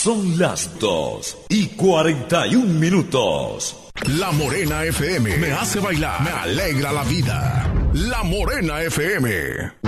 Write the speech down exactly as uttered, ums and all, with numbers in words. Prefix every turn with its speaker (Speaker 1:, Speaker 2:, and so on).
Speaker 1: Son las dos y cuarenta y un minutos.
Speaker 2: La Morena F M me hace bailar, me alegra la vida. La Morena F M.